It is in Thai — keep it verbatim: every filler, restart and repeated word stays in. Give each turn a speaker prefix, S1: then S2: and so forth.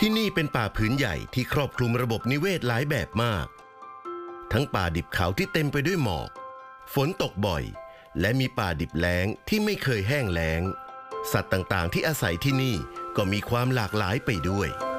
S1: ที่นี่เป็นป่าผืนใหญ่ที่ครอบคลุมระบบนิเวศหลายแบบมากทั้งป่าดิบเขาที่เต็มไปด้วยหมอกฝนตกบ่อยและมีป่าดิบแล้งที่ไม่เคยแห้งแล้งสัตว์ต่างๆที่อาศัยที่นี่ก็มีความหลากหลายไปด้วย